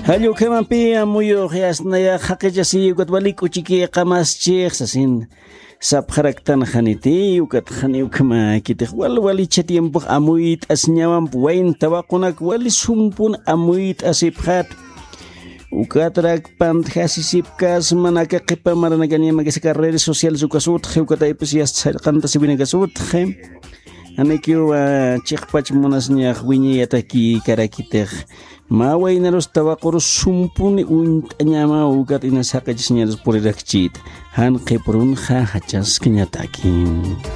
Hallo kamapi amuyo yasnaya haqijasi yukat walik uchiki qamas chik sasin sap haraktan haniti yukat hani ukama kitih wali tiempo amuit asnyawan puwain tawakunak wali sumpun amuit asiphat ukatrak panthasisipkas manaka qipa maranaganya magasaka redes sociales ukasut ukata ipsias kanta sibina kasut anekyo chiqpach munasnya wiñi ataki karakiteh maway naros tawakuros sumpuni untanyama ukat inasakach señales por el han qeprun hachas kenyatakin